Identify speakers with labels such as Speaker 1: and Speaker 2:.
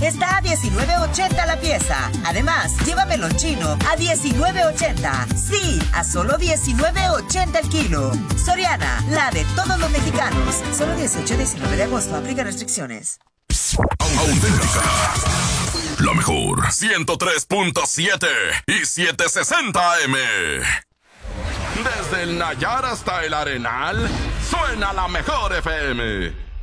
Speaker 1: está a $19.80 la pieza. Además, lleva melón chino a $19.80. Sí, a solo $19.80 el kilo. Soriana, la de todos los mexicanos. Solo 18 y 19 de agosto. Aplica restricciones.
Speaker 2: Auténtica. La mejor. 103.7 y 760 AM. Desde el Nayar hasta el Arenal, suena la mejor FM.